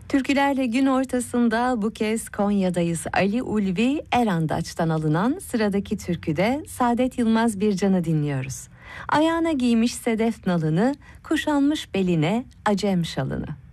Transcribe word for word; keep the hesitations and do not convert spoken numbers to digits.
Türkülerle gün ortasında bu kez Konya'dayız. Ali Ulvi Erandaç'tan alınan sıradaki türküde Saadet Yılmaz Bircan'ı dinliyoruz. Ayağına giymiş sedef nalını, kuşanmış beline acem şalını.